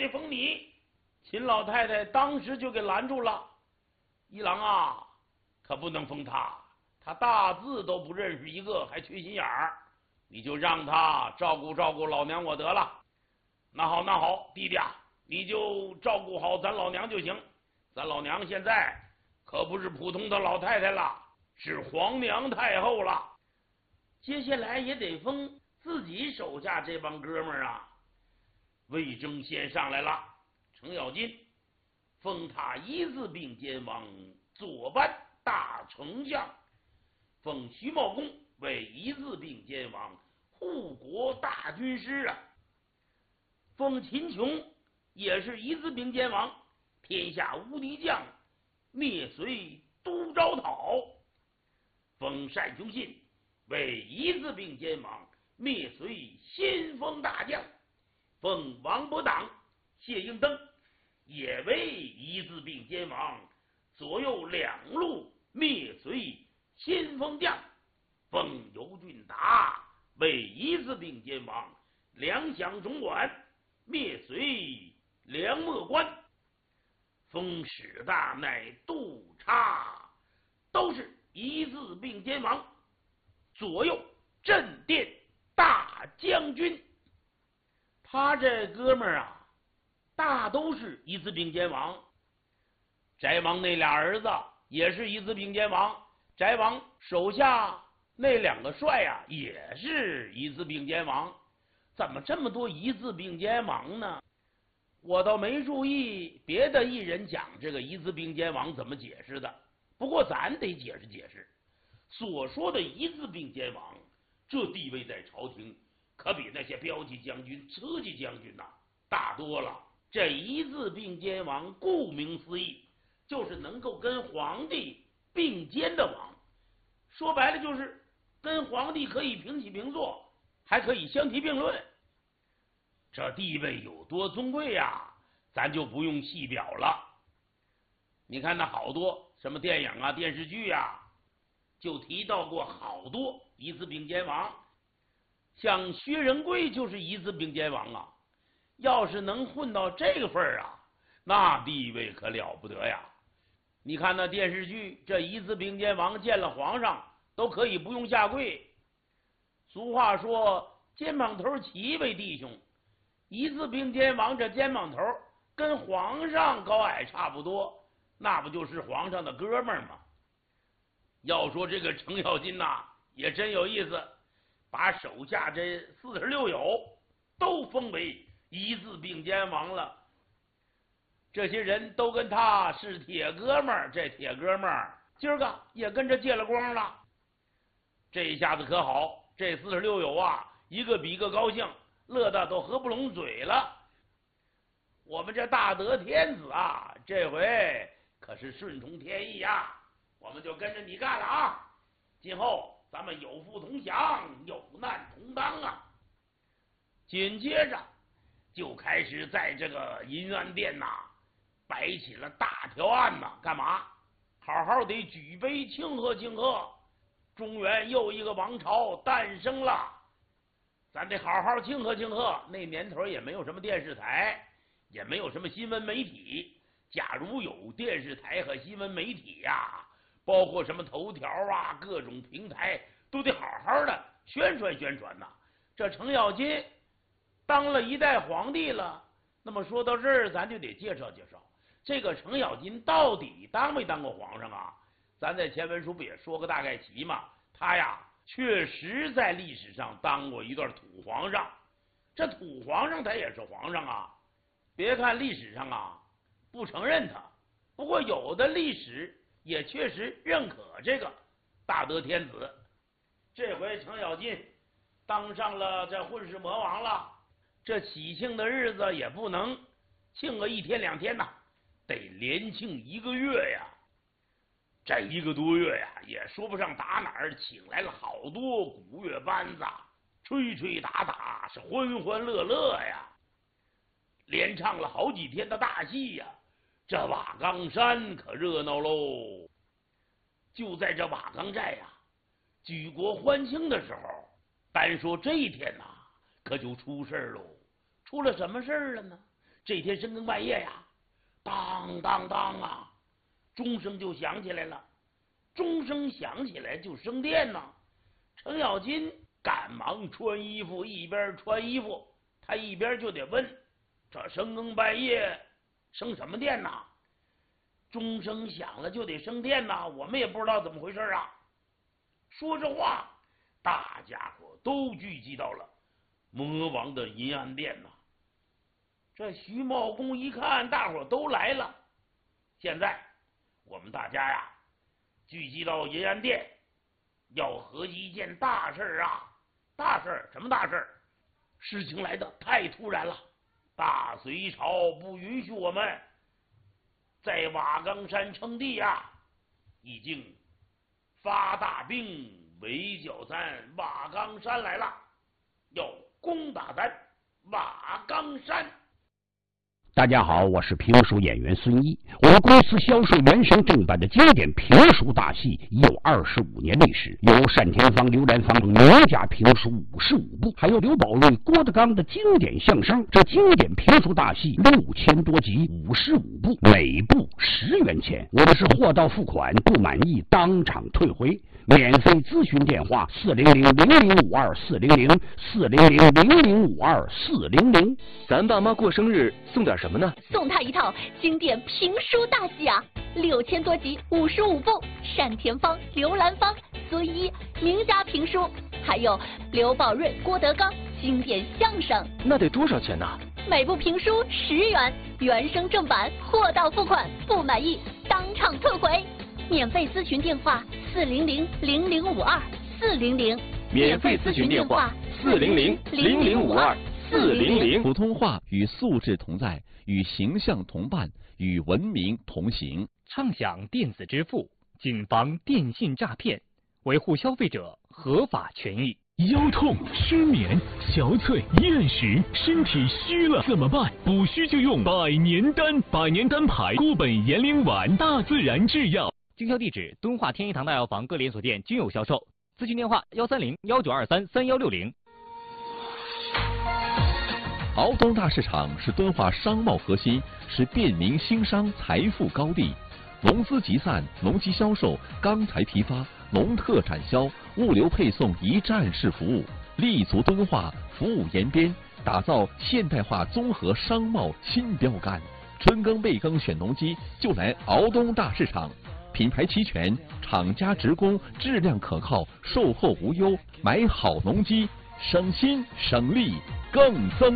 得封你。秦老太太当时就给拦住了，一郎啊，可不能封他，他大字都不认识一个，还缺心眼儿，你就让他照顾照顾老娘我得了。那好那好，弟弟啊，你就照顾好咱老娘就行，咱老娘现在可不是普通的老太太了，是皇娘太后了。接下来也得封自己手下这帮哥们儿啊。魏征先上来了，程咬金封他一字并肩王左班大丞相，封徐茂公为一字并肩王护国大军师啊。封秦琼也是一字并肩王天下无敌将，灭隋都招讨。封单雄信为一字并肩王，灭隋先锋大将。封王伯党、谢应登也为一字并肩王，左右两路灭隋先锋将。封尤俊达为一字并肩王，粮饷总管，灭隋梁墨关。封史大乃杜叉，都是一字并肩王，左右镇殿大将军。他这哥们儿啊，大都是一字并肩王。翟王那俩儿子也是一字并肩王，翟王手下那两个帅啊，也是一字并肩王。怎么这么多一字并肩王呢？我倒没注意别的艺人讲这个一字并肩王怎么解释的，不过咱得解释解释。所说的一字并肩王，这地位在朝廷可比那些骠骑将军、车骑将军大多了。这一字并肩王顾名思义，就是能够跟皇帝并肩的王，说白了就是跟皇帝可以平起平坐，还可以相提并论。这地位有多尊贵呀，咱就不用细表了。你看那好多什么电影啊、电视剧啊，就提到过好多一字并肩王。像薛仁贵就是一字并肩王啊，要是能混到这个份儿啊，那地位可了不得呀。你看那电视剧，这一字并肩王见了皇上都可以不用下跪。俗话说肩膀头齐为弟兄，一字并肩王这肩膀头跟皇上高矮差不多，那不就是皇上的哥们儿吗？要说这个程咬金也真有意思，把手下这46友都封为一字并肩王了。这些人都跟他是铁哥们儿，这铁哥们儿今儿个也跟着借了光了。这一下子可好，这46友一个比一个高兴，乐得都合不拢嘴了。我们这大德天子这回可是顺从天意我们就跟着你干了今后咱们有福同享，有难同当紧接着就开始在这个银安殿摆起了大条案干嘛？好好得举杯庆贺庆贺，中原又一个王朝诞生了，咱得好好庆贺庆贺。那年头也没有什么电视台，也没有什么新闻媒体，假如有电视台和新闻媒体包括什么头条各种平台，都得好好的宣传宣传这程咬金当了一代皇帝了，那么说到这儿，咱就得介绍介绍这个程咬金到底当没当过皇上咱在前文书不也说个大概齐吗？他确实在历史上当过一段土皇上。这土皇上他也是皇上别看历史上不承认他，不过有的历史也确实认可这个大德天子。这回程咬金当上了这混世魔王了，这喜庆的日子也不能庆个1天2天得连庆1个月呀。这1个多月也说不上打哪儿请来了好多鼓乐班子，吹吹打打，是欢欢乐乐呀，连唱了好几天的大戏这瓦岗山可热闹喽。就在这瓦岗寨举国欢庆的时候，单说这一天可就出事喽。出了什么事了呢？ 这天深更半夜呀，当当当啊，钟声就响起来了。钟声响起来就生电呐。程咬金赶忙穿衣服，一边穿衣服，他一边就得问：这深更半夜生什么电呐？钟声响了就得生电呐，我们也不知道怎么回事啊。说着话，大家伙都聚集到了魔王的银安殿呐。这徐茂公一看大伙都来了，现在我们大家呀聚集到银安殿，要合计一件大事啊！大事？什么大事？事情来的太突然了，大隋朝不允许我们在瓦岗山称帝呀，已经发大兵围剿咱瓦岗山来了，要攻打咱瓦岗山。 大家好，我是评书演员孙一。我们公司销售原声正版的经典评书大戏已有25年历史，有单田芳、刘兰芳名家评书55部，还有刘宝瑞、郭德纲的经典相声。这经典评书大戏6000多集，55部，每部10元钱。我们是货到付款，不满意当场退回。免费咨询电话400-0052-400，400-0052-400。 咱爸妈过生日送点什么呢？ 送他一套经典评书大戏啊，6000多集，55部，单田芳、刘兰芳、孙一名家评书，还有刘宝瑞、郭德纲经典相声。 那得多少钱呢？ 每部评书10元，原声正版，货到付款，不满意当场退回。免费咨询电话400-0052-400， 免费咨询电话400-0052-400。 普通话与素质同在，与形象同伴，与文明同行。 畅享电子支付，谨防电信诈骗，维护消费者合法权益。 腰痛、失眠、憔悴、厌食，身体虚了怎么办？补虚就用百年丹，百年丹牌固本延龄丸，大自然制药。 经销地址：敦化天一堂大药房各连锁店均有销售。咨询电话130-1923-3160。 敖东大市场是敦化商贸核心，是便民兴商财富高地。农资集散、农机销售、钢材批发、农特产销、物流配送一站式服务，立足敦化，服务延边，打造现代化综合商贸新标杆。春耕备耕选农机，就来敖东大市场。品牌齐全，厂家直供，质量可靠，售后无忧，买好农机，省心省力更增。